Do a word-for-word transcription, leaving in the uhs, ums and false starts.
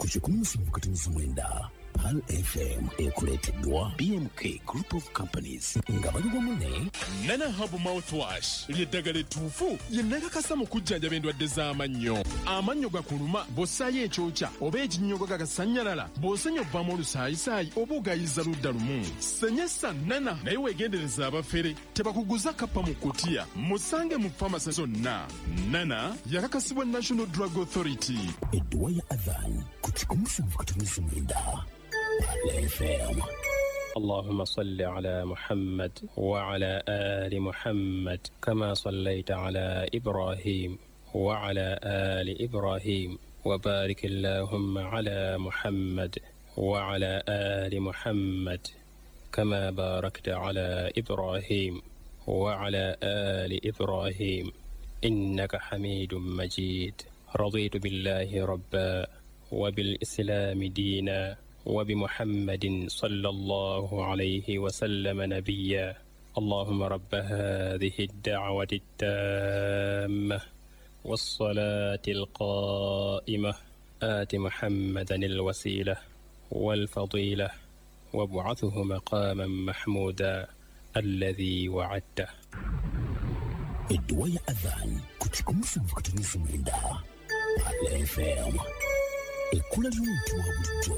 kumi musanvu katunusu mwenda Pal F M ekuleteddwa B M K Group of Companies nga bali wamu ne Nana Hub Mouthwash ly'eddagala ettuufu ye nakakasa mu kujjanjaba endwadde z'amannyo. Amannyo gakuluma bw'ossaayo ekyokya oba ekinnyogo gagasannyalala bw'osenya obbamu olusaayisaayi oba ogayiza ludda lumu. Senyesa Nana naye weegendereza abafere tebakuguza kappa mu kutiya. Musange mu famasi zonna. Nana yakakasibwa National Drug Authority. Edduwa ya Adhan ku kikumi musanvu katunusu mwenda Pal F M. اللهم صل على محمد وعلى آل محمد كما صليت على إبراهيم وعلى آل إبراهيم وبارك اللهم على محمد وعلى آل محمد كما باركت على إبراهيم وعلى آل إبراهيم إنك حميد مجيد. رضيت بالله ربا وبالإسلام دينا وبمحمد صلى الله عليه وسلم نبيا. اللهم رب هذه الدعوة التامة والصلاة القائمة آت محمدا الوسيلة والفضيلة وابعثه مقاما محمودا الذي وعدته. Edduwa ya Adhan ku kikumi musanvu katunusu mwenda Pal F M. Ekkula ly'omuntu wa bulijjo